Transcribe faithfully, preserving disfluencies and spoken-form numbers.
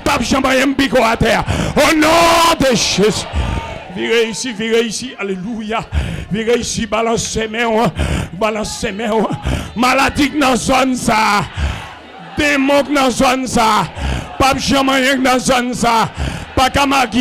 pas jamais un pico à terre. Au nom de Jésus. Virez ici, virez ici, alléluia. Virez ici, balance ses mains, balance ses mains. Maladie dans la zone ça. Démon dans la zone ça. Pas jamais dans la zone ça. Pas qu'à